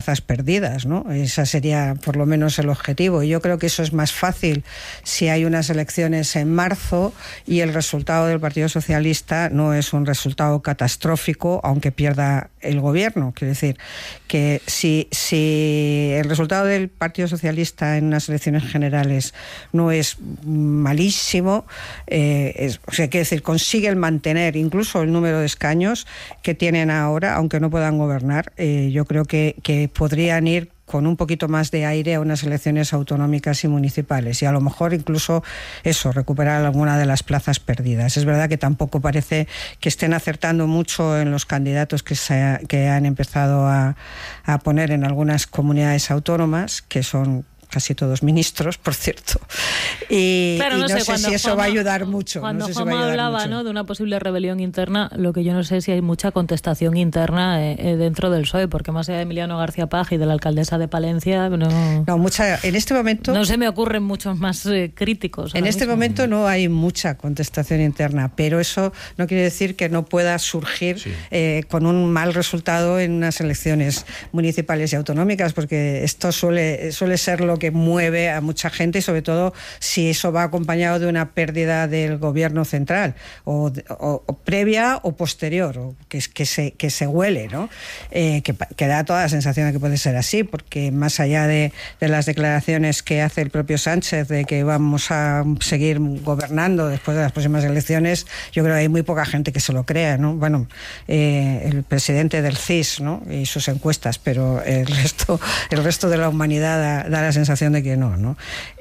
plazas perdidas, ¿no? Ese sería por lo menos el objetivo. Y yo creo que eso es más fácil si hay unas elecciones en marzo y el resultado del Partido Socialista no es un resultado catastrófico, aunque pierda el gobierno. Quiero decir que si el resultado del Partido Socialista en unas elecciones generales no es malísimo, quiere decir, consigue mantener incluso el número de escaños que tienen ahora, aunque no puedan gobernar, yo creo que podrían ir con un poquito más de aire a unas elecciones autonómicas y municipales, y a lo mejor incluso recuperar alguna de las plazas perdidas. Es verdad que tampoco parece que estén acertando mucho en los candidatos que han empezado a poner en algunas comunidades autónomas, que son casi todos ministros, por cierto. Y claro, no sé si eso va a ayudar mucho. Cuando Juanma hablaba, ¿no?, de una posible rebelión interna, lo que yo no sé si hay mucha contestación interna dentro del PSOE, porque más allá de Emiliano García Page y de la alcaldesa de Palencia, en este momento no se me ocurren muchos más críticos. En este momento no hay mucha contestación interna, pero eso no quiere decir que no pueda surgir con un mal resultado en unas elecciones municipales y autonómicas, porque esto suele ser lo que mueve a mucha gente, y sobre todo si eso va acompañado de una pérdida del gobierno central, o previa o posterior, o que se huele, ¿no? Que da toda la sensación de que puede ser así, porque más allá de las declaraciones que hace el propio Sánchez de que vamos a seguir gobernando después de las próximas elecciones, yo creo que hay muy poca gente que se lo crea, ¿no? Bueno, el presidente del CIS, ¿no?, y sus encuestas, pero el resto de la humanidad da la sensación de que no.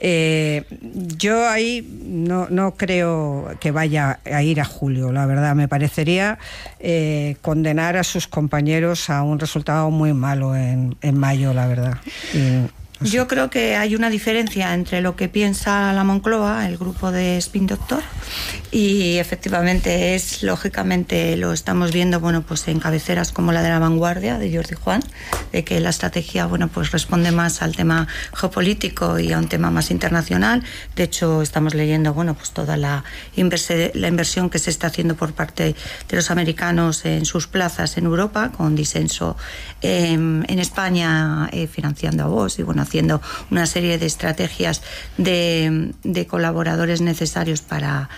Yo ahí no creo que vaya a ir a julio, la verdad. Me parecería condenar a sus compañeros a un resultado muy malo en mayo, la verdad. Yo creo que hay una diferencia entre lo que piensa la Moncloa, el grupo de Spin Doctor, y efectivamente lógicamente lo estamos viendo, pues en cabeceras como la de La Vanguardia, de Jordi Juan, de que la estrategia, pues responde más al tema geopolítico y a un tema más internacional. De hecho, estamos leyendo, pues toda la inversión que se está haciendo por parte de los americanos en sus plazas en Europa, con disenso en España, financiando a Vox, y haciendo una serie de estrategias de colaboradores necesarios para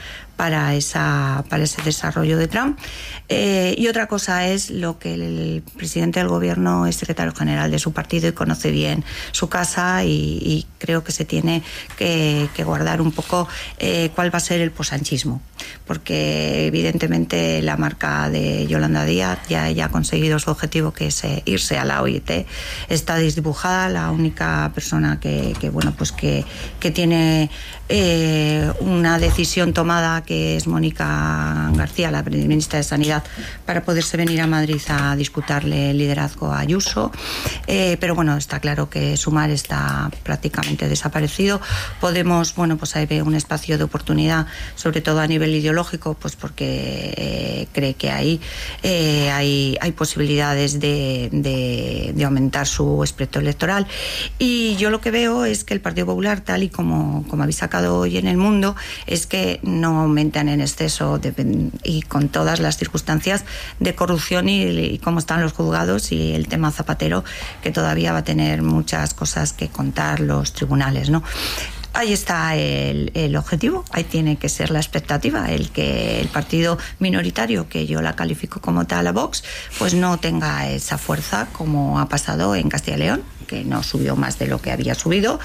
ese desarrollo de Trump. Y otra cosa es lo que el presidente del gobierno es secretario general de su partido y conoce bien su casa, y creo que se tiene que guardar un poco cuál va a ser el posanchismo, porque evidentemente la marca de Yolanda Díaz ya ha conseguido su objetivo, que es irse a la OIT. Está desdibujada. La única persona que tiene una decisión tomada, que es Mónica García, la ministra de Sanidad, para poderse venir a Madrid a disputarle el liderazgo a Ayuso. Pero está claro que Sumar está prácticamente desaparecido. Podemos, ahí ve un espacio de oportunidad, sobre todo a nivel ideológico, porque cree que ahí hay posibilidades de aumentar su espectro electoral. Y yo lo que veo es que el Partido Popular, tal y como habéis sacado hoy en El Mundo, es que no aumentan en exceso y con todas las circunstancias de corrupción y cómo están los juzgados, y el tema Zapatero, que todavía va a tener muchas cosas que contar los tribunales, ¿no? Ahí está el objetivo, ahí tiene que ser la expectativa, el que el partido minoritario, que yo la califico como tal a Vox, pues no tenga esa fuerza como ha pasado en Castilla y León, que no subió más de lo que había subido.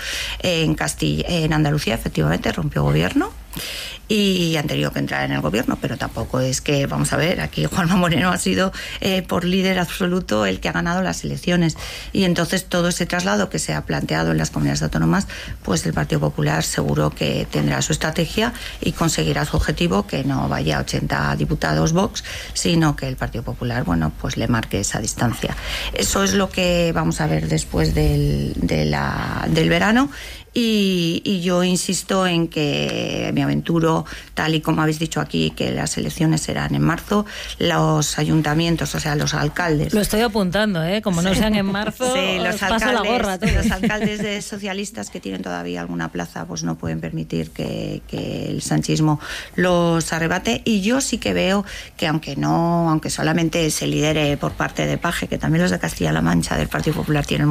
En Andalucía efectivamente rompió gobierno y han tenido que entrar en el gobierno, pero tampoco es que, vamos a ver, aquí Juanma Moreno ha sido por líder absoluto el que ha ganado las elecciones, y entonces todo ese traslado que se ha planteado en las comunidades autónomas, pues el Partido Popular seguro que tendrá su estrategia y conseguirá su objetivo, que no vaya a 80 diputados Vox, sino que el Partido Popular, pues le marque esa distancia. Eso es lo que vamos a ver después del verano. Y yo insisto en que me aventuro, tal y como habéis dicho aquí, que las elecciones serán en marzo. Los ayuntamientos, o sea, los alcaldes... Lo estoy apuntando, como no sean en marzo, sí, los paso la gorra. Los alcaldes de socialistas que tienen todavía alguna plaza, pues no pueden permitir que el sanchismo los arrebate. Y yo sí que veo que aunque solamente se lidere por parte de Page, que también los de Castilla-La Mancha del Partido Popular tienen